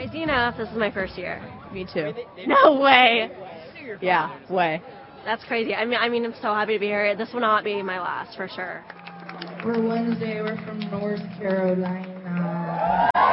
Crazy enough, this is my first year. Me too. No way. Yeah, way. That's crazy. I mean, I'm so happy to be here. This will not be my last, for sure. We're Wednesday. We're from North Carolina.